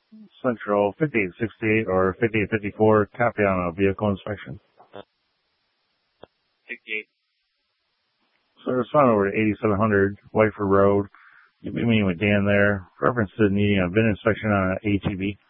Central 5868 or 5854, copy on a vehicle inspection. 68. So respond over to 8700 Whiteford Road. You'll be meeting with Dan there. Reference to needing a VIN inspection on an ATV.